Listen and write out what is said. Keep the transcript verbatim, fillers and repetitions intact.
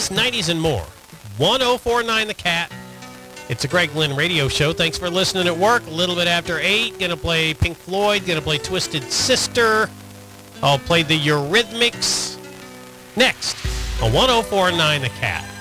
eighties, nineties, and more. one oh four point nine The Cat. It's a Greg Lynn radio show. Thanks for listening at work. A little bit after eight. Going to play Pink Floyd. Going to play Twisted Sister. I'll play the Eurythmics. Next, on one oh four point nine The Cat.